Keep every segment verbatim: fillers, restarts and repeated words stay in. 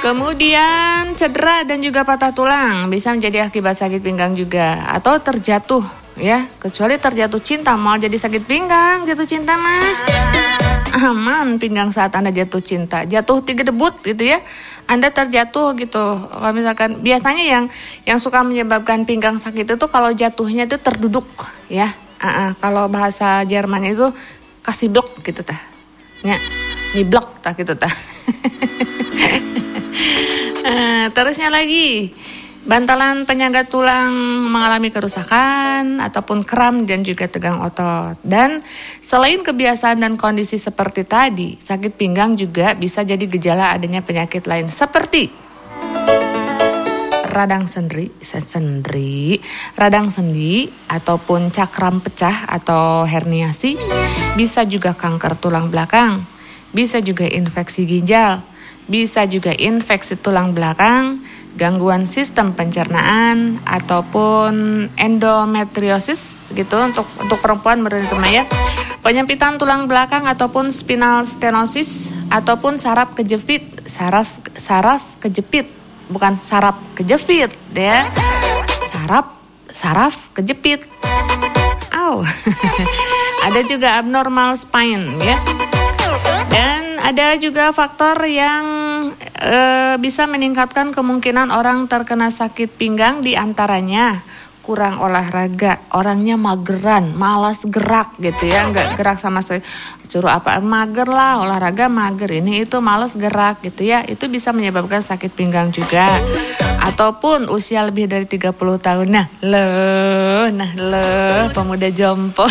Kemudian cedera dan juga patah tulang bisa menjadi akibat sakit pinggang juga, atau terjatuh ya, kecuali terjatuh cinta mau jadi sakit pinggang. Jatuh cinta mah aman pinggang saat Anda jatuh cinta, jatuh tiga debut gitu ya, Anda terjatuh gitu. Kalau misalkan biasanya yang yang suka menyebabkan pinggang sakit itu kalau jatuhnya itu terduduk ya. Uh-uh. Kalau bahasa Jerman itu kasih blok gitu tah, ya nyiblok tah gitu tah. Uh, terusnya lagi, bantalan penyangga tulang mengalami kerusakan ataupun kram dan juga tegang otot. Dan selain kebiasaan dan kondisi seperti tadi, sakit pinggang juga bisa jadi gejala adanya penyakit lain seperti radang sendi, sendi, radang sendi ataupun cakram pecah atau herniasi, bisa juga kanker tulang belakang, bisa juga infeksi ginjal, bisa juga infeksi tulang belakang, gangguan sistem pencernaan ataupun endometriosis gitu untuk untuk perempuan berarti ya. Penyempitan tulang belakang ataupun spinal stenosis ataupun saraf kejepit, saraf saraf kejepit, bukan saraf kejepit ya. Saraf saraf kejepit. Au. Ada juga abnormal spine ya. Dan ada juga faktor yang e, bisa meningkatkan kemungkinan orang terkena sakit pinggang, di antaranya kurang olahraga, orangnya mageran, malas gerak gitu ya, nggak gerak sama sekali. Suruh apa, mager lah, olahraga mager, ini itu malas gerak gitu ya, itu bisa menyebabkan sakit pinggang juga. Ataupun usia lebih dari tiga puluh tahun, nah loh, nah loh, pemuda jompo.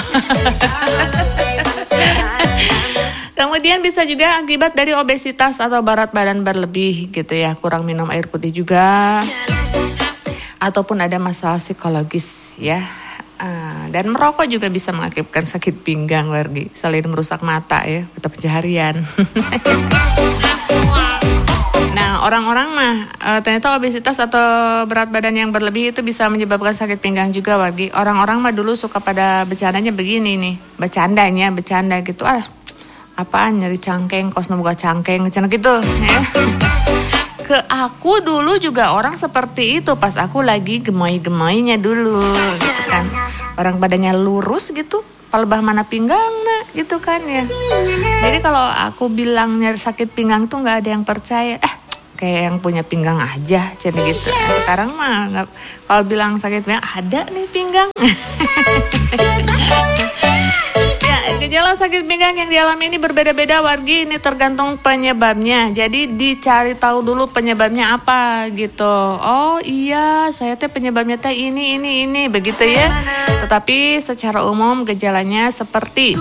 Kemudian bisa juga akibat dari obesitas atau berat badan berlebih gitu ya, kurang minum air putih juga, ataupun ada masalah psikologis ya. Uh, dan merokok juga bisa mengakibatkan sakit pinggang, Wargi, selain merusak mata ya atau pencaharian. Nah, orang-orang mah uh, ternyata obesitas atau berat badan yang berlebih itu bisa menyebabkan sakit pinggang juga, Wargi. Orang-orang mah dulu suka pada bercandanya begini nih, bercandanya bercanda gitu, ah apaan nyari cangkeng, kos buka cangkeng, cina gitu ya. Ke aku dulu juga orang seperti itu pas aku lagi gemoy-gemoynya dulu gitu kan. Orang badannya lurus gitu, palebah mana pinggang nah gitu kan ya. Jadi kalau aku bilang nyari sakit pinggang tuh nggak ada yang percaya. Eh kayak yang punya pinggang aja cina gitu. Nah, sekarang mah nggak, kalau bilang sakit pinggang ada nih pinggang. Gejala sakit pinggang yang dialami ini berbeda-beda, Wargi. Ini tergantung penyebabnya. Jadi dicari tahu dulu penyebabnya apa gitu. Oh iya, saya teh penyebabnya teh ini ini ini begitu ya. Tetapi secara umum gejalanya seperti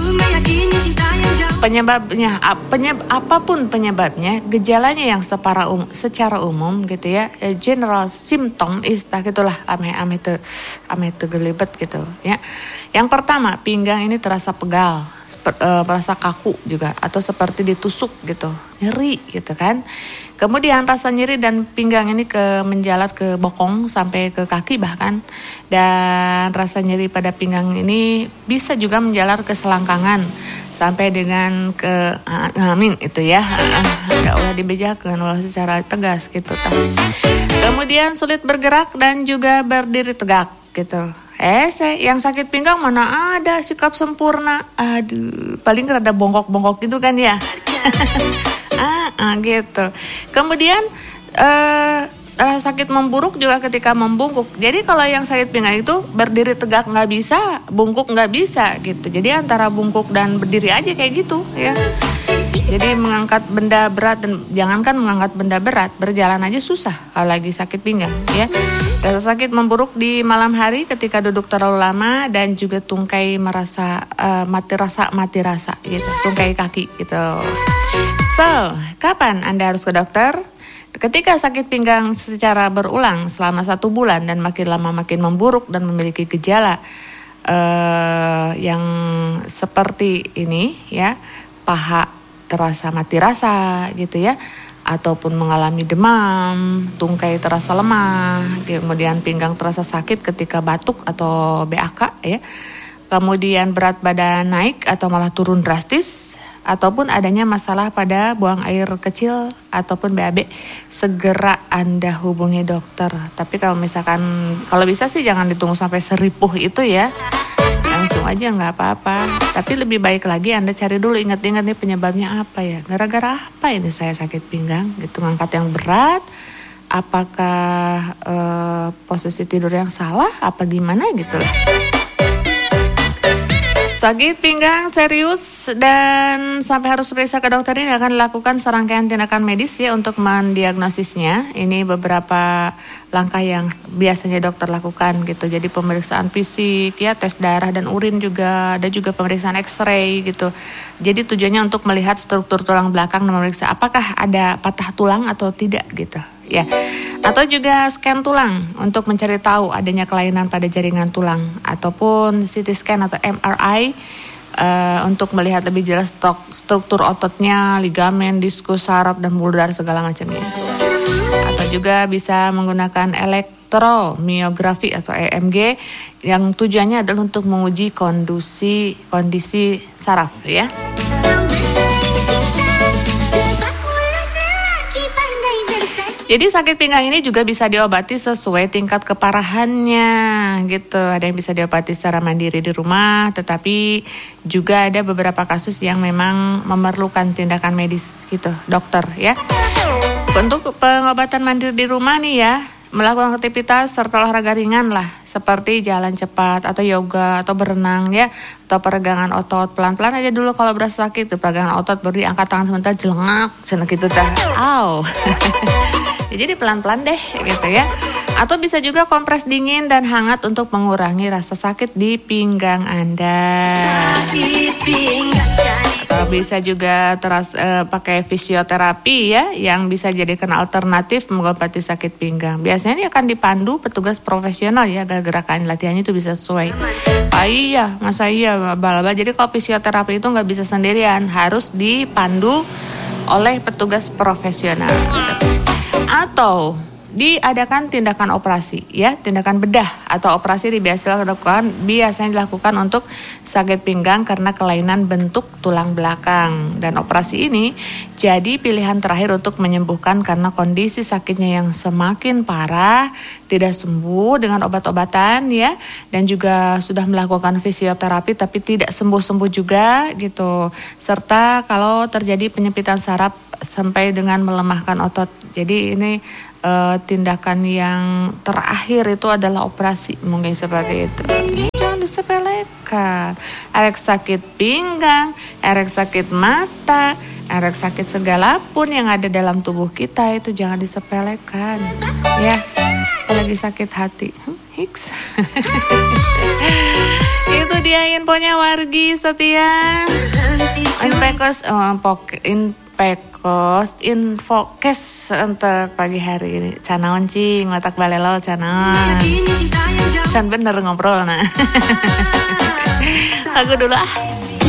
penyebabnya penyeb, apapun penyebabnya, gejalanya yang separa um, secara umum gitu ya. General symptom istah gitulah, ame-ame teu ame teu gelibet gitu ya. Yang pertama, pinggang ini terasa pegal, merasa kaku juga, atau seperti ditusuk gitu, nyeri gitu kan. Kemudian rasa nyeri dan pinggang ini ke menjalar ke bokong sampai ke kaki bahkan. Dan rasa nyeri pada pinggang ini bisa juga menjalar ke selangkangan sampai dengan ke uh, amin itu ya. Enggak ulah dibejakeun ulah secara tegas gitu. Kemudian sulit bergerak dan juga berdiri tegak gitu. Eh, saya yang sakit pinggang mana ada sikap sempurna. Aduh, paling rada bongkok-bongkok gitu kan ya. ah, ah, gitu. Kemudian eh uh, sakit memburuk juga ketika membungkuk. Jadi kalau yang sakit pinggang itu berdiri tegak nggak bisa, bungkuk nggak bisa gitu. Jadi antara bungkuk dan berdiri aja kayak gitu ya. Jadi mengangkat benda berat, dan jangankan mengangkat benda berat, berjalan aja susah kalau lagi sakit pinggang ya. Rasa sakit memburuk di malam hari ketika duduk terlalu lama, dan juga tungkai merasa uh, mati rasa mati rasa gitu, tungkai kaki gitu. So, kapan Anda harus ke dokter? Ketika sakit pinggang secara berulang selama satu bulan dan makin lama makin memburuk dan memiliki gejala uh, yang seperti ini ya, paha terasa mati rasa gitu ya, ataupun mengalami demam, tungkai terasa lemah, kemudian pinggang terasa sakit ketika batuk atau B A K ya, kemudian berat badan naik atau malah turun drastis, ataupun adanya masalah pada buang air kecil ataupun B A B, segera Anda hubungi dokter. Tapi kalau misalkan, kalau bisa sih jangan ditunggu sampai seripuh itu ya, langsung aja nggak apa-apa. Tapi lebih baik lagi Anda cari dulu, ingat-ingat nih penyebabnya apa ya, gara-gara apa ini saya sakit pinggang gitu, ngangkat yang berat, apakah eh, posisi tidur yang salah, apa gimana gitu lah. Sakit pinggang serius dan sampai harus periksa ke dokter ini akan dilakukan serangkaian tindakan medis ya untuk mendiagnosisnya. Ini beberapa langkah yang biasanya dokter lakukan gitu. Jadi pemeriksaan fisik ya, tes darah dan urin juga, ada juga pemeriksaan X-ray gitu. Jadi tujuannya untuk melihat struktur tulang belakang dan memeriksa apakah ada patah tulang atau tidak gitu ya. Atau juga scan tulang untuk mencari tahu adanya kelainan pada jaringan tulang, ataupun C T scan atau M R I uh, untuk melihat lebih jelas stok, struktur ototnya, ligamen, diskus, saraf dan pembuluh darah segala macamnya. Atau juga bisa menggunakan elektromiografi atau E M G yang tujuannya adalah untuk menguji kondisi kondisi saraf ya. Jadi sakit pinggang ini juga bisa diobati sesuai tingkat keparahannya gitu. Ada yang bisa diobati secara mandiri di rumah, tetapi juga ada beberapa kasus yang memang memerlukan tindakan medis gitu, dokter ya. Untuk pengobatan mandiri di rumah nih ya, melakukan aktivitas serta olahraga ringan lah, seperti jalan cepat atau yoga atau berenang ya, atau peregangan otot. Pelan-pelan aja dulu kalau berasa sakit, tuh peregangan otot, baru diangkat tangan sebentar, jelengak, jelengak gitu dah. Au. Jadi pelan-pelan deh gitu ya. Atau bisa juga kompres dingin dan hangat untuk mengurangi rasa sakit di pinggang Anda. Atau bisa juga teras, eh, pakai fisioterapi ya, yang bisa jadikan alternatif mengobati sakit pinggang. Biasanya ini akan dipandu petugas profesional ya, agar gerakan latihannya itu bisa sesuai. Ah iya, masa iya bal-bal. Jadi kalau fisioterapi itu nggak bisa sendirian, harus dipandu oleh petugas profesional. Atau diadakan tindakan operasi ya, tindakan bedah atau operasi biasanya dilakukan biasanya dilakukan untuk sakit pinggang karena kelainan bentuk tulang belakang, dan operasi ini jadi pilihan terakhir untuk menyembuhkan karena kondisi sakitnya yang semakin parah, tidak sembuh dengan obat-obatan ya, dan juga sudah melakukan fisioterapi tapi tidak sembuh-sembuh juga gitu, serta kalau terjadi penyempitan saraf sampai dengan melemahkan otot. Jadi ini uh, tindakan yang terakhir itu adalah operasi, mungkin seperti itu. Ini jangan disepelekan. Erek sakit pinggang, erek sakit mata, erek sakit segala pun yang ada dalam tubuh kita itu jangan disepelekan. Ya, apalagi sakit hati. Hiks. Itu dia infonya wargi setia. Infekos, oh, pok, in Pekos infokes untuk pagi hari ini. Canaon cing, matak balelo canaon. Can bener ngobrol nah. Aku dulu ah.